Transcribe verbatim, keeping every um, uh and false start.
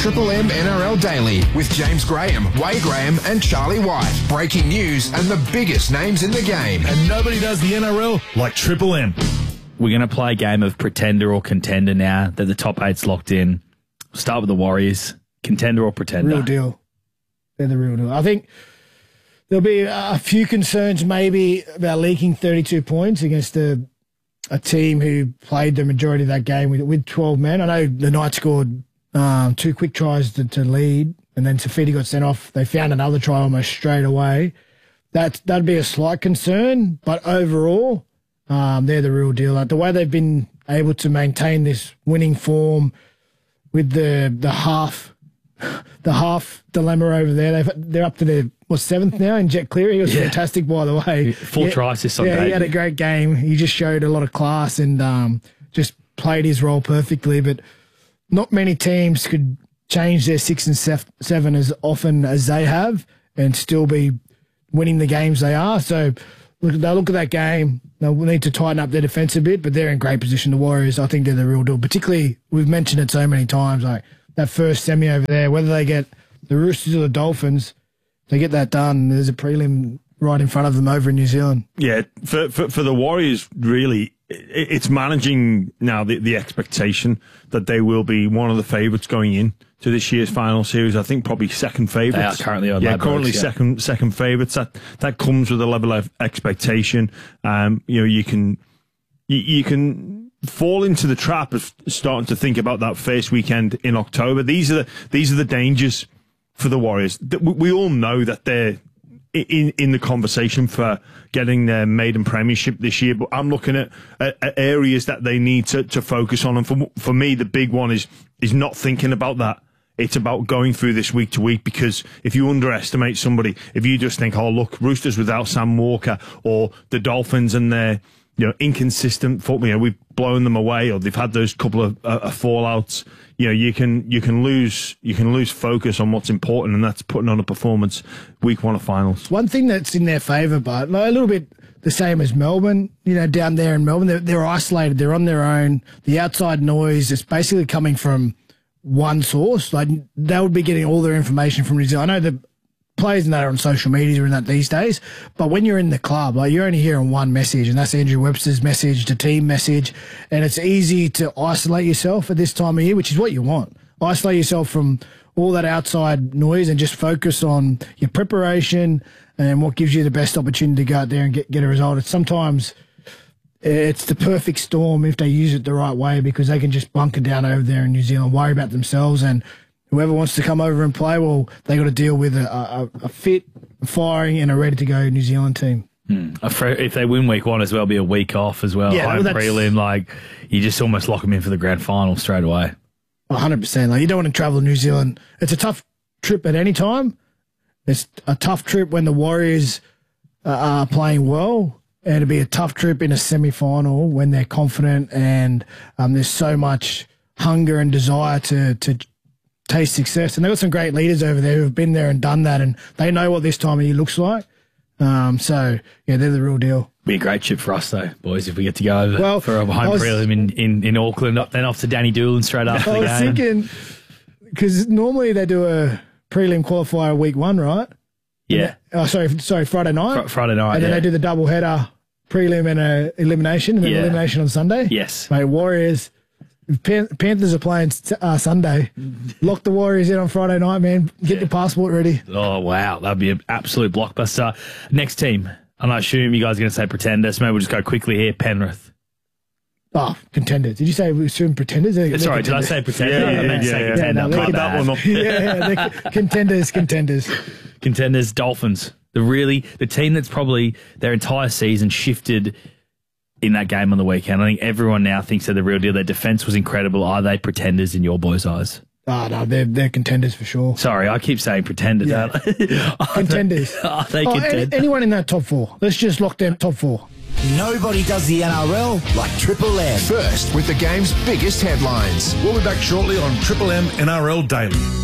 Triple M N R L Daily with James Graham, Wade Graham and Charlie White. Breaking news and the biggest names in the game. And nobody does the N R L like Triple M. We're going to play a game of pretender or contender now that the top eight's locked in. We'll start with the Warriors. Contender or pretender? Real deal. They're the real deal. I think there'll be a few concerns maybe about leaking thirty-two points against a, a team who played the majority of that game with, with twelve men. I know the Knights scored um, two quick tries to, to lead, and then Tafiti got sent off. They found another try almost straight away. That, that'd be a slight concern, but overall, um, they're the real deal. Like the way they've been able to maintain this winning form with the the half the half dilemma over there. They've, they're up to their what seventh now in Jet Cleary. He was yeah. fantastic, by the way. Full yeah, try assist on Yeah, day. he had a great game. He just showed a lot of class and um, just played his role perfectly. But not many teams could change their six and sef- seven as often as they have and still be winning the games they are. So look, they'll look at that game. They'll need to tighten up their defence a bit, but they're in great position. The Warriors, I think they're the real deal. Particularly, we've mentioned it so many times, like that first semi over there, whether they get the Roosters or the Dolphins, they get that done. There's a prelim right in front of them over in New Zealand. Yeah, for for, for the Warriors, really, it's managing now the, the expectation that they will be one of the favourites going in to this year's final series. I think probably second favourites. They are currently on yeah, Ladbrokes, currently yeah. second second favourites. That that comes with a level of expectation. Um, you know, you can you, you can fall into the trap of starting to think about that first weekend in October. These are the these are the dangers for the Warriors. We all know that they're in in the conversation for getting their maiden premiership this year, but I'm looking at, at, at areas that they need to, to focus on. And for for me, the big one is is not thinking about that. It's about going through this week to week, because if you underestimate somebody, if you just think, oh look, Roosters without Sam Walker, or the Dolphins and their you know inconsistent football, you know, we've blown them away, or they've had those couple of uh, fallouts. You know, you can you can lose you can lose focus on what's important, and that's putting on a performance week one of finals. One thing that's in their favour, but a little bit the same as Melbourne. You know, down there in Melbourne, they're, they're isolated. They're on their own. The outside noise is basically coming from one source. Like they would be getting all their information from New Zealand. I know the players that are on social media and that these days, but when you're in the club, like you're only hearing one message, and that's Andrew Webster's message, the team message, and it's easy to isolate yourself at this time of year, which is what you want. Isolate yourself from all that outside noise and just focus on your preparation and what gives you the best opportunity to go out there and get, get a result. It's sometimes it's the perfect storm if they use it the right way, because they can just bunker down over there in New Zealand, worry about themselves, and whoever wants to come over and play, well, they got to deal with a, a, a fit, firing, and a ready-to-go New Zealand team. Hmm. If they win week one as well, be a week off as well. Yeah, Home well, prelim, like you just almost lock them in for the grand final straight away. one hundred percent. Like you don't want to travel to New Zealand. It's a tough trip at any time. It's a tough trip when the Warriors uh, are playing well, and it'd be a tough trip in a semi-final when they're confident and um, there's so much hunger and desire to to. taste success. And they've got some great leaders over there who have been there and done that, and they know what this time of year looks like. Um, so, yeah, they're the real deal. Be a great trip for us, though, boys, if we get to go over well, for a home was, prelim in, in, in Auckland, then off to Danny Doolan straight after I the was game. thinking, because normally they do a prelim qualifier week one, right? Yeah. They, oh, sorry, sorry, Friday night. Fr- Friday night, And then yeah. they do the double header, prelim and a elimination, and then Yeah. elimination on Sunday. Yes. Mate, Warriors... If Pan- Panthers are playing uh, Sunday, lock the Warriors in on Friday night, man. Get Yeah. your passport ready. Oh, wow. That'd be an absolute blockbuster. Next team, and I assume you guys are going to say pretenders. So maybe we'll just go quickly here. Penrith. Oh, contenders. Did you say we assume pretenders? They're, Sorry, they're did I say pretender? Yeah, yeah, I meant to yeah, say yeah. contender. Yeah, no, My look at bad. that one up. yeah, yeah contenders, contenders. Contenders, Dolphins. The really, the team that's probably their entire season shifted in that game on the weekend. I think everyone now thinks they're the real deal. Their defence was incredible. Are they pretenders in your boys' eyes? Oh, no, they're, they're contenders for sure. Sorry, I keep saying pretenders. Yeah. Are Contenders. They, are they Oh, contenders? any, anyone in that top four. Let's just lock them top four. Nobody does the N R L like Triple M. First with the game's biggest headlines. We'll be back shortly on Triple M N R L Daily.